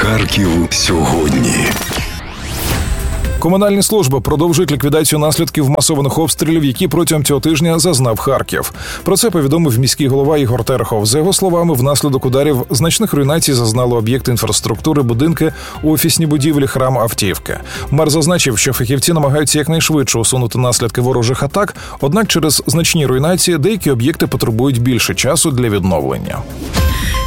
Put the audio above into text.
Харків сьогодні. Комунальні служби продовжують ліквідацію наслідків масованих обстрілів, які протягом цього тижня зазнав Харків. Про це повідомив міський голова Ігор Терехов. За його словами, внаслідок ударів значних руйнацій зазнали об'єкти інфраструктури, будинки, офісні будівлі, храм, автівки. Мер зазначив, що фахівці намагаються якнайшвидше усунути наслідки ворожих атак, однак через значні руйнації деякі об'єкти потребують більше часу для відновлення.